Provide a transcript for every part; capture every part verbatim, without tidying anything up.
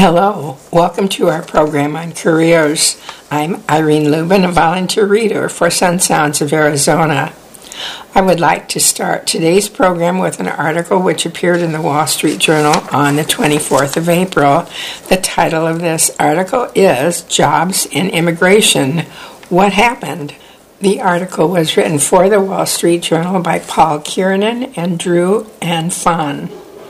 Hello, welcome to our program on careers. I'm Irene Lubin, a volunteer reader for Sun Sounds of Arizona. I would like to start today's program with an article which appeared in the Wall Street Journal on the twenty-fourth of April. The title of this article is Jobs and Immigration, What Happened? The article was written for the Wall Street Journal by Paul Kiernan and Drew Ann Fahn.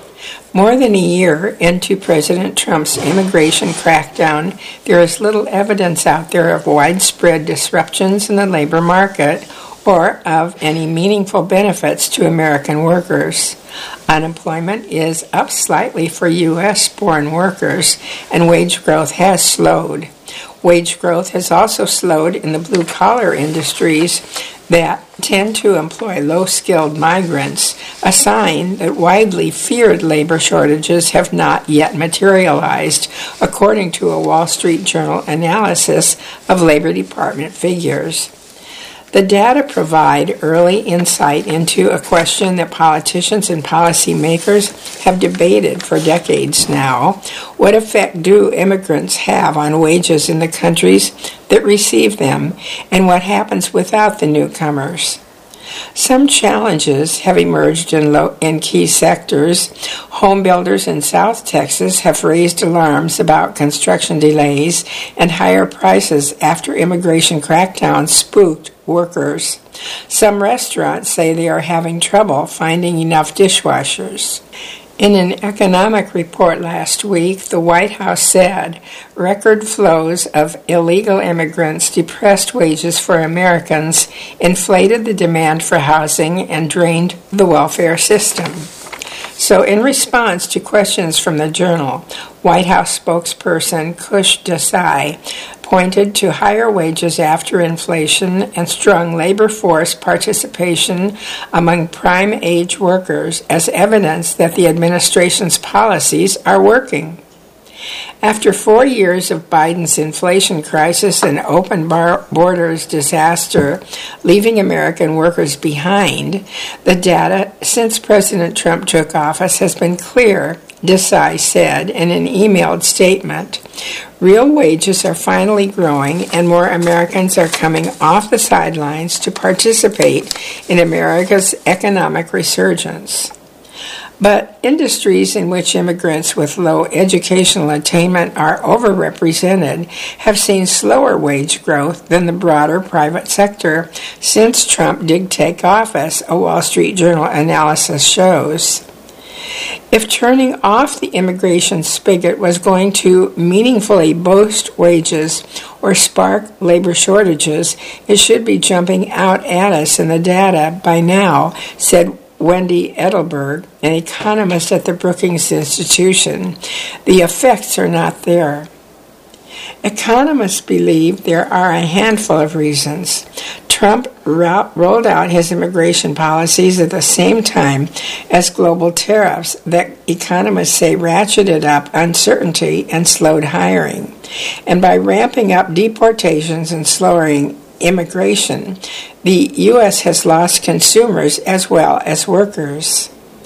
More than a year into President Trump's immigration crackdown, there is little evidence out there of widespread disruptions in the labor market or of any meaningful benefits to American workers. Unemployment is up slightly for U S-born workers, and wage growth has slowed. Wage growth has also slowed in the blue-collar industries that tend to employ low-skilled migrants, a sign that widely feared labor shortages have not yet materialized, according to a Wall Street Journal analysis of Labor Department figures. The data provide early insight into a question that politicians and policymakers have debated for decades now. What effect do immigrants have on wages in the countries that receive them, and what happens without the newcomers? Some challenges have emerged in, low, in key sectors. Home builders in South Texas have raised alarms about construction delays and higher prices after immigration crackdowns spooked workers. Some restaurants say they are having trouble finding enough dishwashers. In an economic report last week, the White House said record flows of illegal immigrants depressed wages for Americans, inflated the demand for housing, and drained the welfare system. So in response to questions from the Journal, White House spokesperson Kush Desai pointed to higher wages after inflation and strong labor force participation among prime-age workers as evidence that the administration's policies are working. After four years of Biden's inflation crisis and open bar- borders disaster, leaving American workers behind, the data since President Trump took office has been clear, Desai said in an emailed statement. Real wages are finally growing, and more Americans are coming off the sidelines to participate in America's economic resurgence. But industries in which immigrants with low educational attainment are overrepresented have seen slower wage growth than the broader private sector since Trump did take office, a Wall Street Journal analysis shows. If turning off the immigration spigot was going to meaningfully boost wages or spark labor shortages, it should be jumping out at us in the data by now, said Wendy Edelberg, an economist at the Brookings Institution. The effects are not there. Economists believe there are a handful of reasons. Trump ro- rolled out his immigration policies at the same time as global tariffs that economists say ratcheted up uncertainty and slowed hiring. And by ramping up deportations and slowing immigration, the U S has lost consumers as well as workers.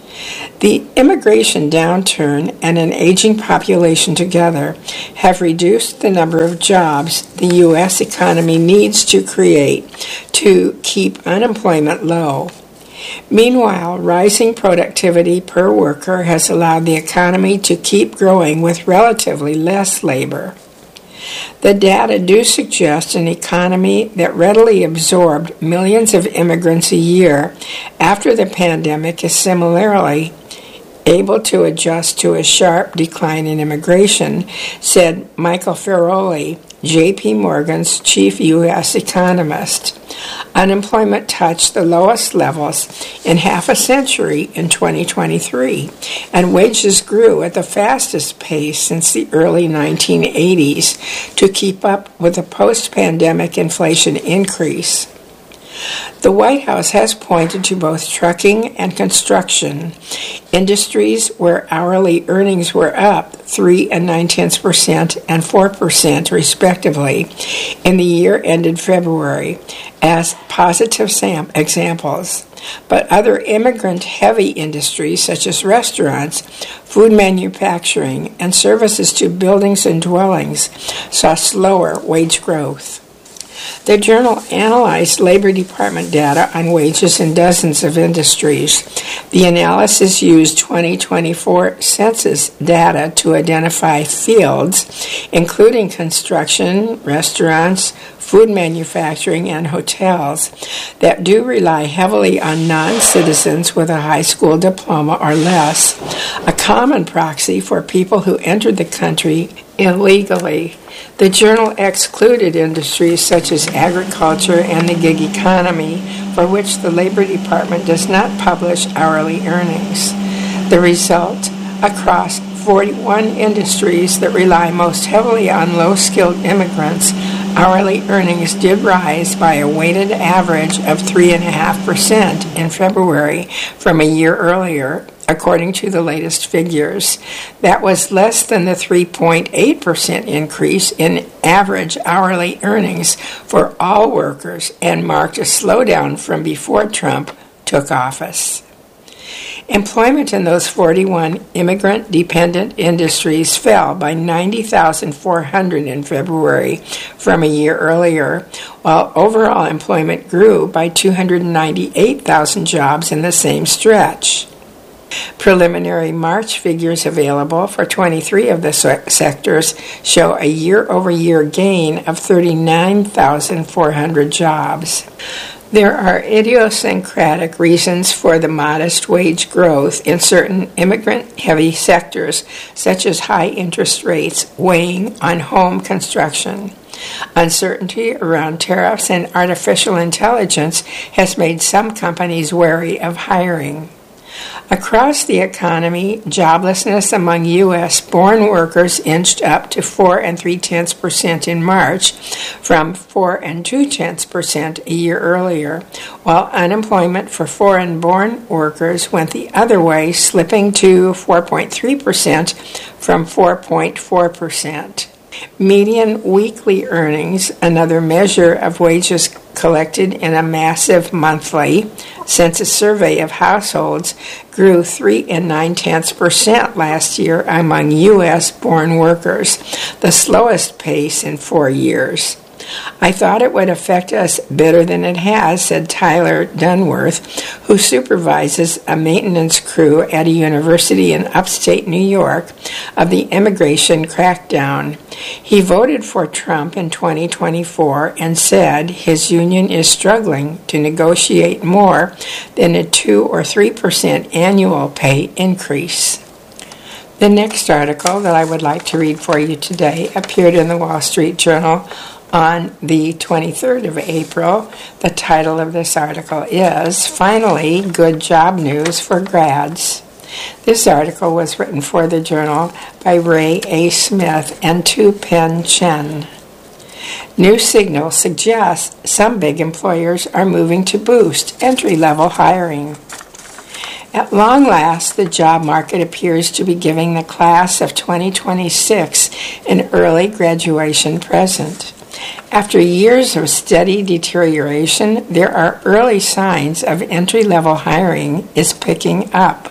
The immigration downturn and an aging population together have reduced the number of jobs the U S economy needs to create to keep unemployment low. Meanwhile, rising productivity per worker has allowed the economy to keep growing with relatively less labor. The data do suggest an economy that readily absorbed millions of immigrants a year after the pandemic is similarly able to adjust to a sharp decline in immigration, said Michael Ferroli, J P Morgan's chief U S economist. Unemployment touched the lowest levels in half a century in twenty twenty-three, and wages grew at the fastest pace since the early nineteen eighties to keep up with the post-pandemic inflation increase. The White House has pointed to both trucking and construction, industries where hourly earnings were up three and nine tenths percent and four percent respectively in the year ended February as positive sam- examples. But other immigrant-heavy industries such as restaurants, food manufacturing, and services to buildings and dwellings saw slower wage growth. The journal analyzed Labor Department data on wages in dozens of industries. The analysis used twenty twenty-four census data to identify fields, including construction, restaurants, food manufacturing, and hotels, that do rely heavily on non-citizens with a high school diploma or less, a common proxy for people who entered the country illegally. The journal excluded industries such as agriculture and the gig economy, for which the Labor Department does not publish hourly earnings. The result, across forty-one industries that rely most heavily on low-skilled immigrants, hourly earnings did rise by a weighted average of three point five percent in February from a year earlier, according to the latest figures. That was less than the three point eight percent increase in average hourly earnings for all workers and marked a slowdown from before Trump took office. Employment in those forty-one immigrant-dependent industries fell by ninety thousand four hundred in February from a year earlier, while overall employment grew by two hundred ninety-eight thousand jobs in the same stretch. Preliminary March figures available for twenty-three of the sectors show a year-over-year gain of thirty-nine thousand four hundred jobs. There are idiosyncratic reasons for the modest wage growth in certain immigrant-heavy sectors, such as high interest rates weighing on home construction. Uncertainty around tariffs and artificial intelligence has made some companies wary of hiring. Across the economy, joblessness among U S-born workers inched up to four and three tenths percent in March, from four and two tenths percent a year earlier, while unemployment for foreign-born workers went the other way, slipping to four point three percent from four point four percent. Median weekly earnings, another measure of wages collected in a massive monthly census survey of households, grew three and nine tenths percent last year among U S-born workers, the slowest pace in four years. I thought it would affect us better than it has, said Tyler Dunworth, who supervises a maintenance crew at a university in upstate New York of the immigration crackdown. He voted for Trump in twenty twenty-four and said his union is struggling to negotiate more than a two or three percent annual pay increase. The next article that I would like to read for you today appeared in the Wall Street Journal on the twenty-third of April. The title of this article is, Finally, Good Job News for Grads. This article was written for the Journal by Ray A. Smith and Tu Pen Chen. New signal suggests some big employers are moving to boost entry-level hiring. At long last, the job market appears to be giving the class of twenty twenty-six an early graduation present. After years of steady deterioration, there are early signs of entry-level hiring is picking up.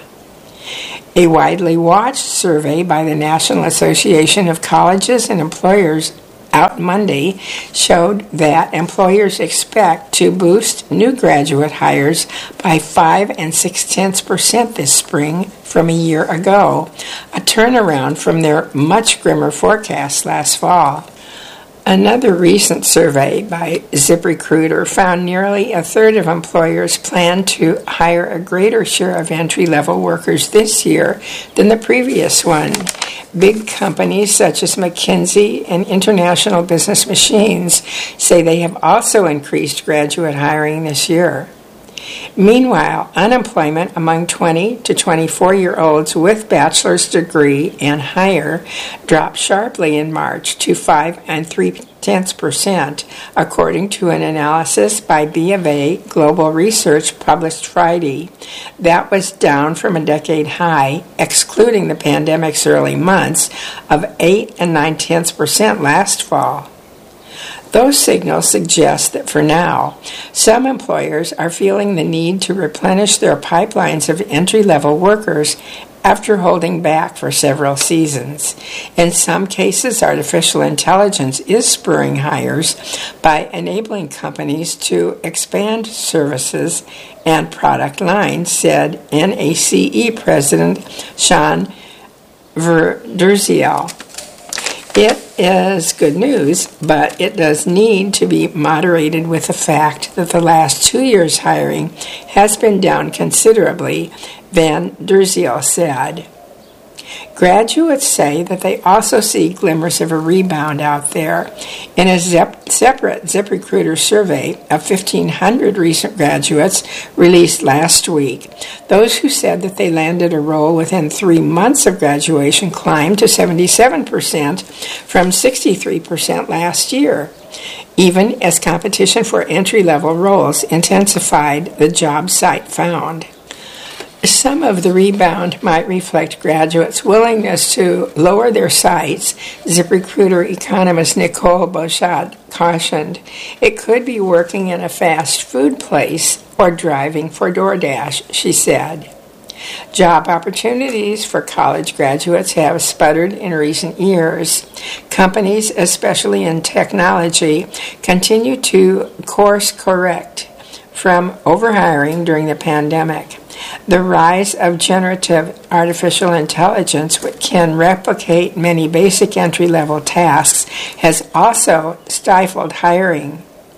A widely watched survey by the National Association of Colleges and Employers out Monday showed that employers expect to boost new graduate hires by five and six tenths percent this spring from a year ago, a turnaround from their much grimmer forecast last fall. Another recent survey by ZipRecruiter found nearly a third of employers plan to hire a greater share of entry-level workers this year than the previous one. Big companies such as McKinsey and International Business Machines say they have also increased graduate hiring this year. Meanwhile, unemployment among twenty to twenty-four-year-olds with bachelor's degree and higher dropped sharply in March to five and three-tenths percent, according to an analysis by B of A Global Research published Friday. That was down from a decade high, excluding the pandemic's early months, of eight and nine-tenths percent last fall. Those signals suggest that for now, some employers are feeling the need to replenish their pipelines of entry-level workers after holding back for several seasons. In some cases, artificial intelligence is spurring hires by enabling companies to expand services and product lines, said N A C E President Sean Verderziel. It is good news, but it does need to be moderated with the fact that the last two years' hiring has been down considerably, Van Derziel said. Graduates say that they also see glimmers of a rebound out there. In a zep- separate ZipRecruiter survey of fifteen hundred recent graduates released last week, those who said that they landed a role within three months of graduation climbed to seventy-seven percent from sixty-three percent last year, even as competition for entry-level roles intensified, the job site found. Some of the rebound might reflect graduates' willingness to lower their sights, ZipRecruiter economist Nicole Bouchard cautioned. It could be working in a fast food place or driving for DoorDash, she said. Job opportunities for college graduates have sputtered in recent years. Companies, especially in technology, continue to course correct from overhiring during the pandemic. The rise of generative artificial intelligence, which can replicate many basic entry-level tasks, has also stifled hiring.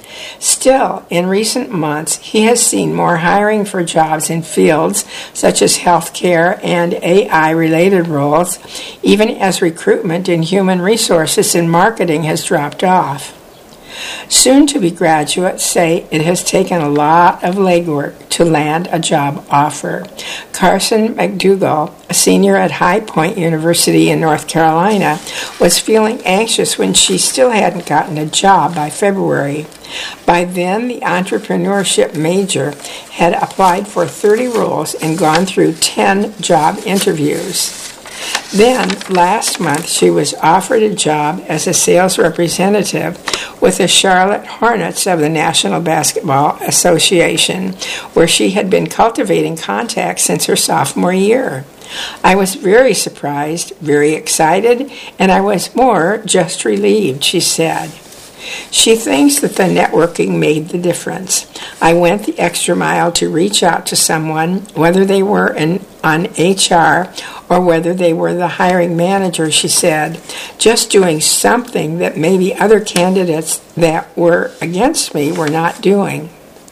Still, in recent months, he has seen more hiring for jobs in fields such as healthcare and A I-related roles, even as recruitment in human resources and marketing has dropped off. Soon-to-be graduates say it has taken a lot of legwork to land a job offer. Carson McDougall, a senior at High Point University in North Carolina, was feeling anxious when she still hadn't gotten a job by February. By then, the entrepreneurship major had applied for thirty roles and gone through ten job interviews. Then, last month, she was offered a job as a sales representative with the Charlotte Hornets of the National Basketball Association, where she had been cultivating contacts since her sophomore year. I was very surprised, very excited, and I was more just relieved, she said. She thinks that the networking made the difference. I went the extra mile to reach out to someone, whether they were in, on H R or whether they were the hiring manager, she said, just doing something that maybe other candidates that were against me were not doing.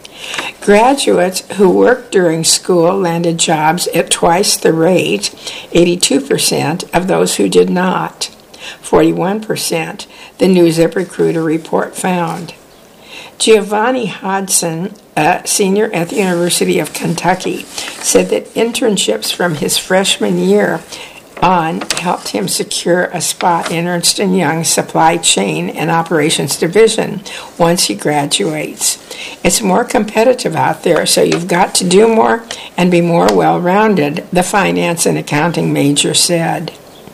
Graduates who worked during school landed jobs at twice the rate, eighty-two percent of those who did not. forty-one percent, the new ZipRecruiter report found. Giovanni Hodson, a senior at the University of Kentucky, said that internships from his freshman year on helped him secure a spot in Ernst and Young's Supply Chain and Operations Division once he graduates. It's more competitive out there, so you've got to do more and be more well-rounded, the finance and accounting major said.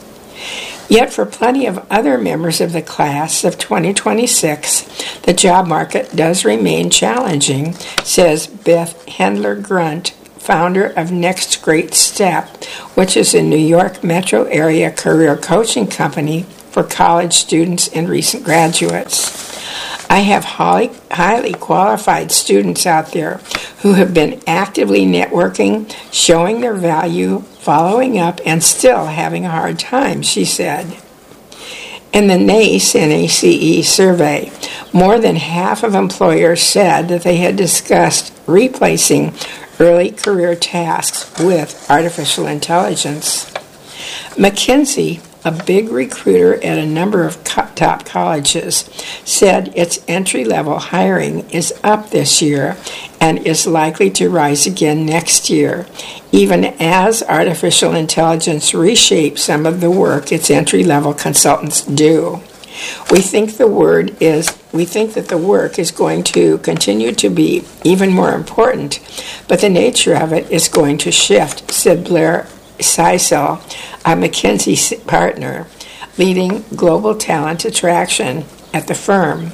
Yet for plenty of other members of the class of twenty twenty-six, the job market does remain challenging, says Beth Hendler-Grunt, founder of Next Great Step, which is a New York metro area career coaching company for college students and recent graduates. I have highly, highly qualified students out there who have been actively networking, showing their value, following up, and still having a hard time, she said. In the NACE N A C E survey, more than half of employers said that they had discussed replacing early career tasks with artificial intelligence. McKinsey, a big recruiter at a number of co- top colleges, said its entry-level hiring is up this year and is likely to rise again next year, even as artificial intelligence reshapes some of the work its entry-level consultants do. We think the word is we think that the work is going to continue to be even more important, but the nature of it is going to shift, said Blair Seisel, a McKinsey partner, leading global talent attraction at the firm.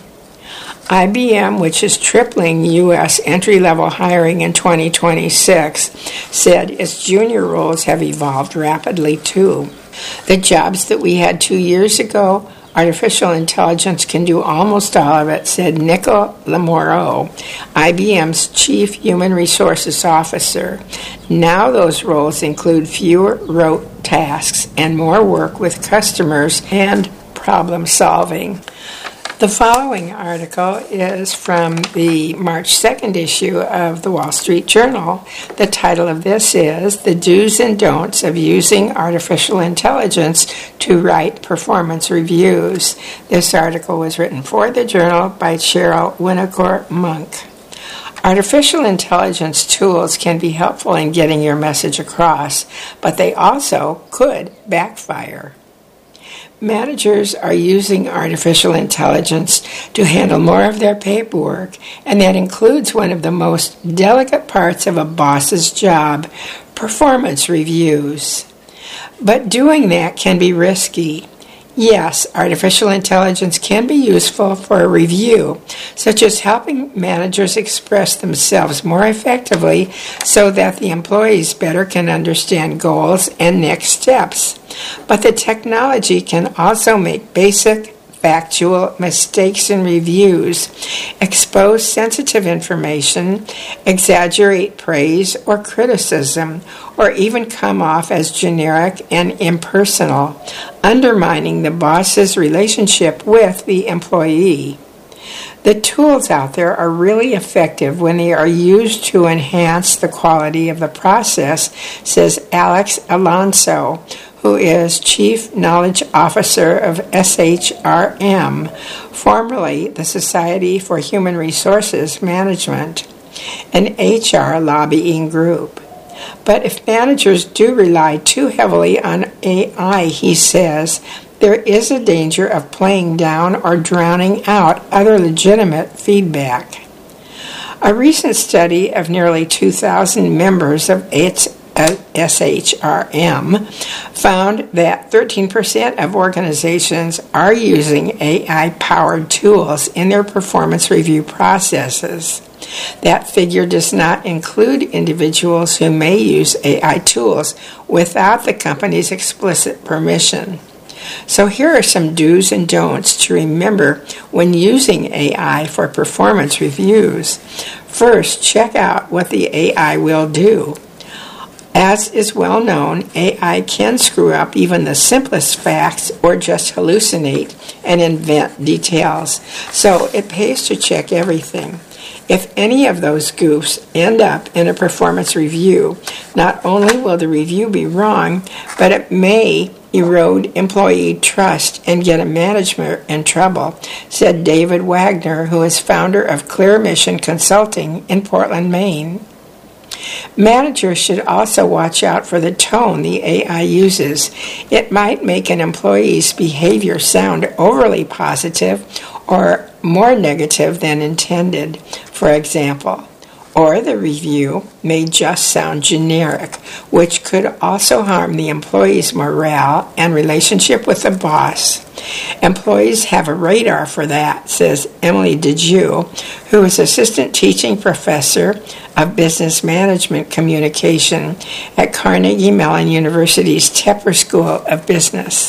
I B M, which is tripling U S entry-level hiring in twenty twenty-six, said its junior roles have evolved rapidly too. The jobs that we had two years ago, artificial intelligence can do almost all of it, said Nico Lamoureux, I B M's Chief Human Resources Officer. Now those roles include fewer rote tasks and more work with customers and problem solving. The following article is from the March second issue of the Wall Street Journal. The title of this is The Do's and Don'ts of Using Artificial Intelligence to Write Performance Reviews. This article was written for the Journal by Cheryl Winnicor Monk. Artificial intelligence tools can be helpful in getting your message across, but they also could backfire. Managers are using artificial intelligence to handle more of their paperwork, and that includes one of the most delicate parts of a boss's job, performance reviews. But doing that can be risky. Yes, artificial intelligence can be useful for a review, such as helping managers express themselves more effectively so that the employees better can understand goals and next steps. But the technology can also make basic factual mistakes in reviews, expose sensitive information, exaggerate praise or criticism, or even come off as generic and impersonal, undermining the boss's relationship with the employee. The tools out there are really effective when they are used to enhance the quality of the process, says Alex Alonso, who is Chief Knowledge Officer of S H R M, formerly the Society for Human Resources Management, an H R lobbying group. But if managers do rely too heavily on A I, he says, there is a danger of playing down or drowning out other legitimate feedback. A recent study of nearly two thousand members of its S H R M found that thirteen percent of organizations are using A I-powered tools in their performance review processes. That figure does not include individuals who may use A I tools without the company's explicit permission. So here are some do's and don'ts to remember when using A I for performance reviews. First, check out what the A I will do. As is well known, A I can screw up even the simplest facts or just hallucinate and invent details. So it pays to check everything. If any of those goofs end up in a performance review, not only will the review be wrong, but it may erode employee trust and get a manager in trouble, said David Wagner, who is founder of Clear Mission Consulting in Portland, Maine. Managers should also watch out for the tone the A I uses. It might make an employee's behavior sound overly positive or more negative than intended, for example. Or the review may just sound generic, which could also harm the employee's morale and relationship with the boss. Employees have a radar for that, says Emily DeJew, who is Assistant Teaching Professor of Business Management Communication at Carnegie Mellon University's Tepper School of Business.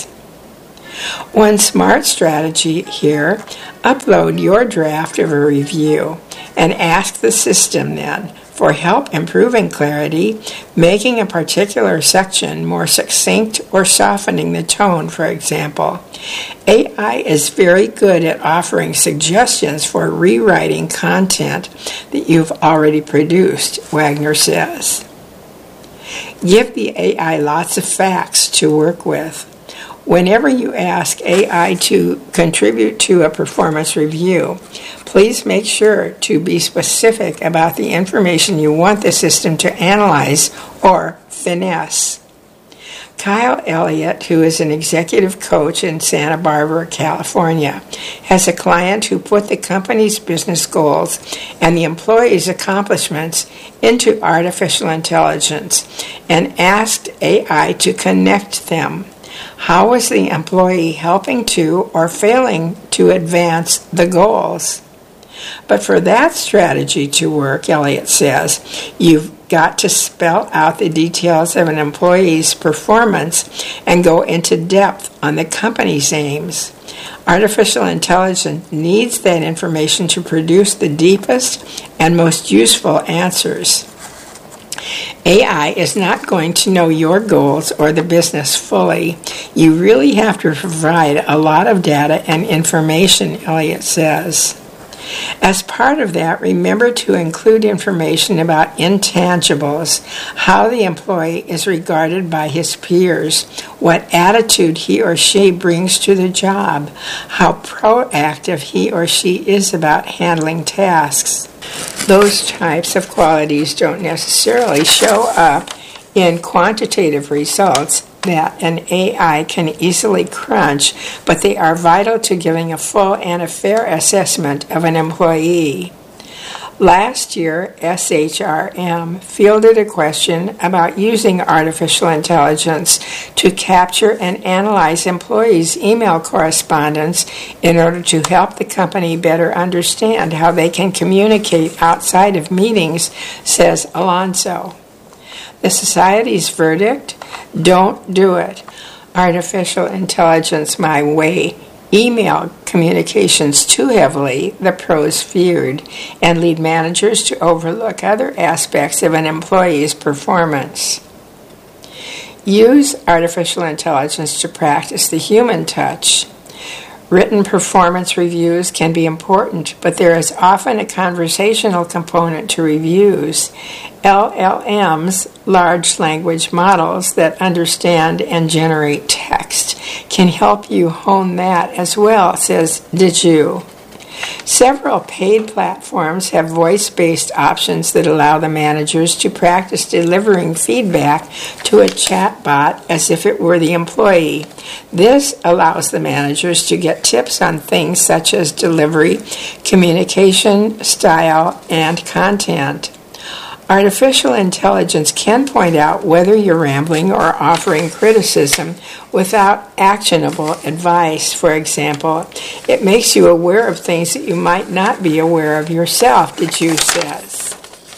One smart strategy here, upload your draft of a review and ask the system then for help improving clarity, making a particular section more succinct or softening the tone, for example. A I is very good at offering suggestions for rewriting content that you've already produced, Wagner says. Give the A I lots of facts to work with. Whenever you ask A I to contribute to a performance review, please make sure to be specific about the information you want the system to analyze or finesse. Kyle Elliott, who is an executive coach in Santa Barbara, California, has a client who put the company's business goals and the employees' accomplishments into artificial intelligence and asked A I to connect them. How was the employee helping to or failing to advance the goals? But for that strategy to work, Elliott says, you've got to spell out the details of an employee's performance and go into depth on the company's aims. Artificial intelligence needs that information to produce the deepest and most useful answers. A I is not going to know your goals or the business fully. You really have to provide a lot of data and information, Elliott says. As part of that, remember to include information about intangibles, how the employee is regarded by his peers, what attitude he or she brings to the job, how proactive he or she is about handling tasks. Those types of qualities don't necessarily show up in quantitative results that an A I can easily crunch, but they are vital to giving a full and a fair assessment of an employee. Last year, S H R M fielded a question about using artificial intelligence to capture and analyze employees' email correspondence in order to help the company better understand how they can communicate outside of meetings, says Alonso. The Society's verdict? Don't do it. Artificial intelligence my way. Email communications too heavily, the pros feared, and lead managers to overlook other aspects of an employee's performance. Use artificial intelligence to practice the human touch. Written performance reviews can be important, but there is often a conversational component to reviews. L L Ms, large language models that understand and generate text, can help you hone that as well, says Diju. Several paid platforms have voice-based options that allow the managers to practice delivering feedback to a chatbot as if it were the employee. This allows the managers to get tips on things such as delivery, communication, style, and content. Artificial intelligence can point out whether you're rambling or offering criticism without actionable advice. For example, it makes you aware of things that you might not be aware of yourself, Diju says.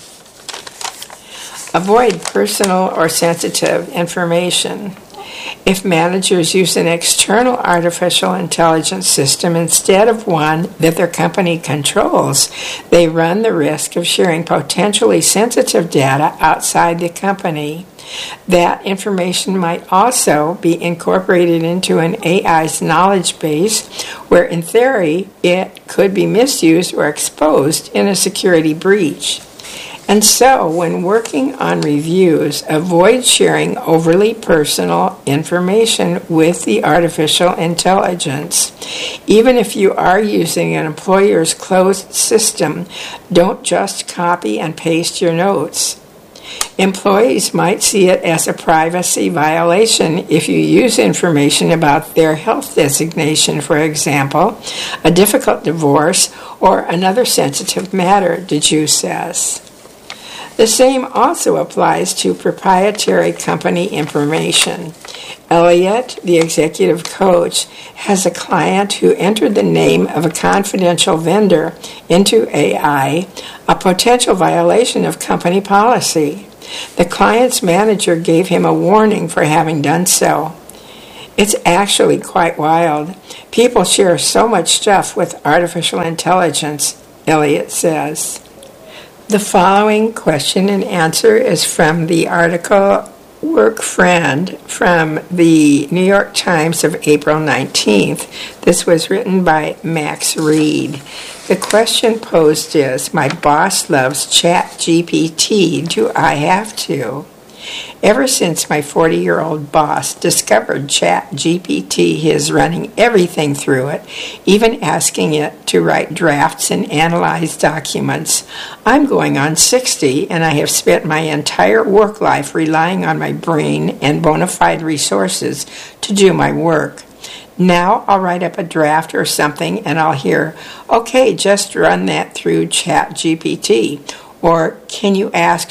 Avoid personal or sensitive information. If managers use an external artificial intelligence system instead of one that their company controls, they run the risk of sharing potentially sensitive data outside the company. That information might also be incorporated into an A I's knowledge base, where in theory it could be misused or exposed in a security breach. And so, when working on reviews, avoid sharing overly personal information with the artificial intelligence. Even if you are using an employer's closed system, don't just copy and paste your notes. Employees might see it as a privacy violation if you use information about their health designation, for example, a difficult divorce, or another sensitive matter, Diju says. The same also applies to proprietary company information. Elliott, the executive coach, has a client who entered the name of a confidential vendor into A I, a potential violation of company policy. The client's manager gave him a warning for having done so. It's actually quite wild. People share so much stuff with artificial intelligence, Elliott says. The following question and answer is from the article Work Friend from the New York Times of April nineteenth. This was written by Max Reed. The question posed is, my boss loves ChatGPT. Do I have to? Ever since my forty-year-old boss discovered ChatGPT, he is running everything through it, even asking it to write drafts and analyze documents. I'm going on sixty, and I have spent my entire work life relying on my brain and bona fide resources to do my work. Now I'll write up a draft or something, and I'll hear, okay, just run that through ChatGPT. Or, can you ask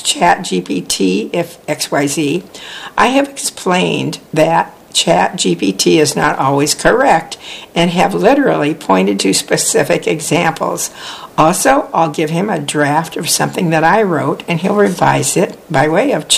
ChatGPT if X Y Z? I have explained that ChatGPT is not always correct and have literally pointed to specific examples. Also, I'll give him a draft of something that I wrote, and he'll revise it by way of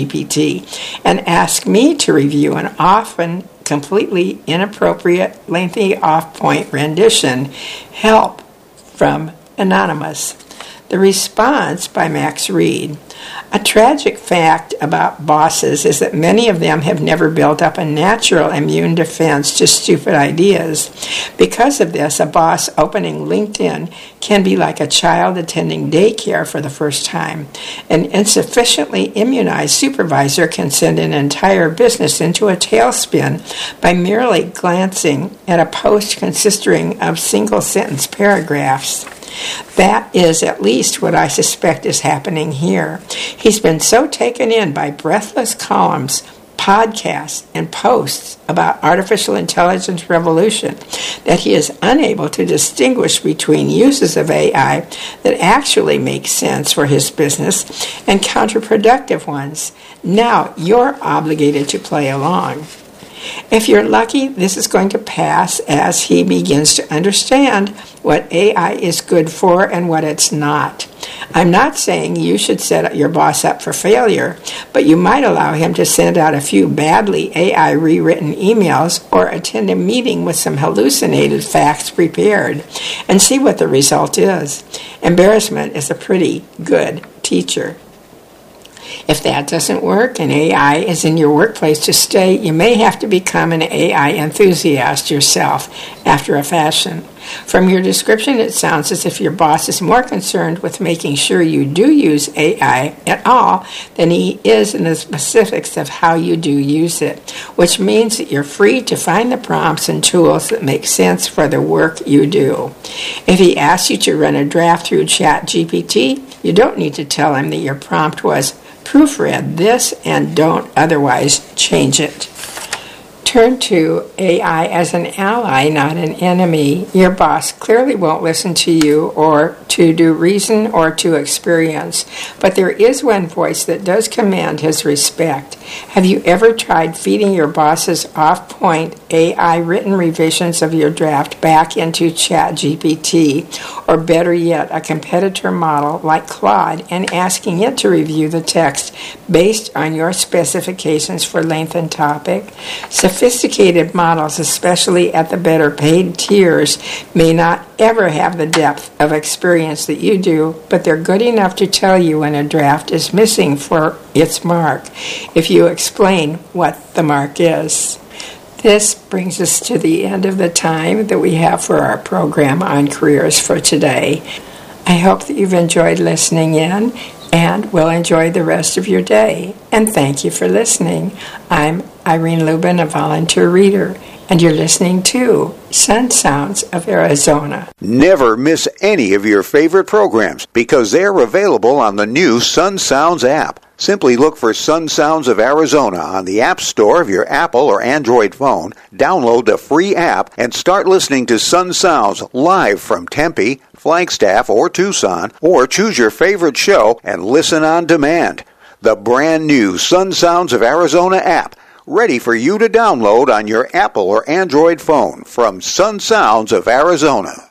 ChatGPT and ask me to review an often completely inappropriate, lengthy, off-point rendition. Help from Anonymous. The response by Max Reed. A tragic fact about bosses is that many of them have never built up a natural immune defense to stupid ideas. Because of this, a boss opening LinkedIn can be like a child attending daycare for the first time. An insufficiently immunized supervisor can send an entire business into a tailspin by merely glancing at a post consisting of single-sentence paragraphs. That is at least what I suspect is happening here. He's been so taken in by breathless columns, podcasts, and posts about artificial intelligence revolution that he is unable to distinguish between uses of A I that actually make sense for his business and counterproductive ones. Now you're obligated to play along. If you're lucky, this is going to pass as he begins to understand what A I is good for and what it's not. I'm not saying you should set your boss up for failure, but you might allow him to send out a few badly A I rewritten emails or attend a meeting with some hallucinated facts prepared and see what the result is. Embarrassment is a pretty good teacher. If that doesn't work and A I is in your workplace to stay, you may have to become an A I enthusiast yourself after a fashion. From your description, it sounds as if your boss is more concerned with making sure you do use A I at all than he is in the specifics of how you do use it, which means that you're free to find the prompts and tools that make sense for the work you do. If he asks you to run a draft through ChatGPT, you don't need to tell him that your prompt was, proofread this and don't otherwise change it. Turn to A I as an ally, not an enemy. Your boss clearly won't listen to you or to do reason or to experience, but there is one voice that does command his respect. Have you ever tried feeding your boss's off-point A I written revisions of your draft back into ChatGPT, or better yet, a competitor model like Claude, and asking it to review the text based on your specifications for length and topic? Sophisticated models, especially at the better paid tiers, may not ever have the depth of experience that you do, but they're good enough to tell you when a draft is missing for its mark, if you explain what the mark is. This brings us to the end of the time that we have for our program on careers for today. I hope that you've enjoyed listening in and will enjoy the rest of your day. And thank you for listening. I'm Irene Lubin, a volunteer reader, and you're listening to Sun Sounds of Arizona. Never miss any of your favorite programs because they're available on the new Sun Sounds app. Simply look for Sun Sounds of Arizona on the App Store of your Apple or Android phone, download the free app, and start listening to Sun Sounds live from Tempe, Flagstaff, or Tucson, or choose your favorite show and listen on demand. The brand new Sun Sounds of Arizona app, ready for you to download on your Apple or Android phone from Sun Sounds of Arizona.